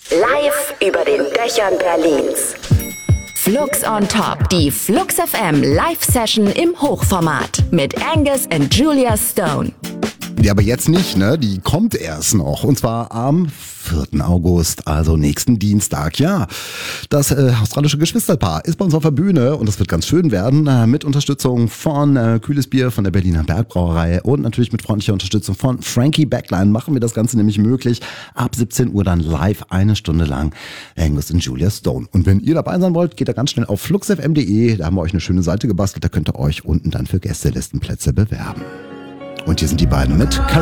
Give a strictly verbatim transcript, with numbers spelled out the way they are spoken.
Live über den Dächern Berlins. Flux on Top, die Flux F M Live-Session im Hochformat mit Angus und Julia Stone. Ja, aber jetzt nicht, ne? Die kommt erst noch. Und zwar am vierten August, also nächsten Dienstag. Ja, das äh, australische Geschwisterpaar ist bei uns auf der Bühne und das wird ganz schön werden. Äh, mit Unterstützung von äh, Kühles Bier, von der Berliner Bergbrauerei und natürlich mit freundlicher Unterstützung von Frankie Backline machen wir das Ganze nämlich möglich. Ab siebzehn Uhr dann live eine Stunde lang Angus und Julia Stone. Und wenn ihr dabei sein wollt, geht da ganz schnell auf flux f m punkt d e. Da haben wir euch eine schöne Seite gebastelt. Da könnt ihr euch unten dann für Gästelistenplätze bewerben. Und hier sind die beiden mit